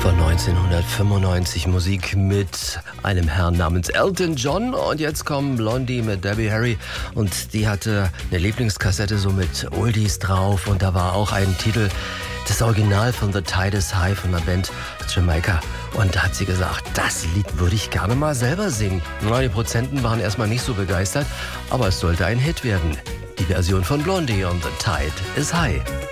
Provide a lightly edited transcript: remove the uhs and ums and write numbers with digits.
Von 1995 Musik mit einem Herrn namens Elton John. Und jetzt kommen Blondie mit Debbie Harry. Und die hatte eine Lieblingskassette so mit Oldies drauf. Und da war auch ein Titel, das Original von The Tide is High von der Band Jamaica. Und da hat sie gesagt, das Lied würde ich gerne mal selber singen. Na, die Prozenten waren erstmal nicht so begeistert, aber es sollte ein Hit werden. Die Version von Blondie und The Tide is High.